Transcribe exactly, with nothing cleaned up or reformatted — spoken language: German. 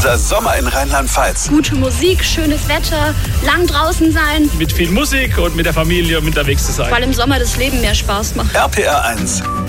Dieser Sommer in Rheinland-Pfalz. Gute Musik, schönes Wetter, lang draußen sein. Mit viel Musik und mit der Familie unterwegs zu sein. Weil im Sommer das Leben mehr Spaß macht. R P R eins.